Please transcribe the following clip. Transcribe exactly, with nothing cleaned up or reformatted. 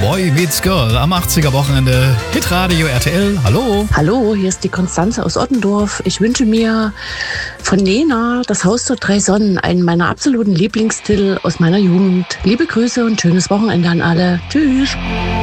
Boy Meets Girl am achtziger Wochenende Hitradio R T L. Hallo. Hallo, hier ist die Konstanze aus Ottendorf. Ich wünsche mir von Nena das Haus der drei Sonnen, einen meiner absoluten Lieblingstitel aus meiner Jugend. Liebe Grüße und schönes Wochenende an alle. Tschüss.